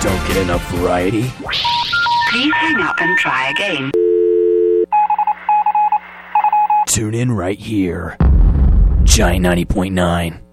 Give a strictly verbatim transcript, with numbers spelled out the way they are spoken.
Don't get enough variety? Please hang up and try again. Tune in right here. Giant ninety point nine.